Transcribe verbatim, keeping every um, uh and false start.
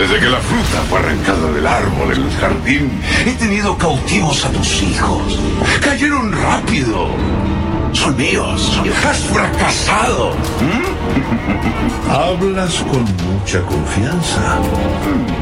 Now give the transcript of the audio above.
Desde que la fruta fue arrancada del árbol en el jardín, he tenido cautivos a tus hijos. Cayeron rápido. Son míos. Has fracasado. ¿Mm? Hablas con mucha confianza.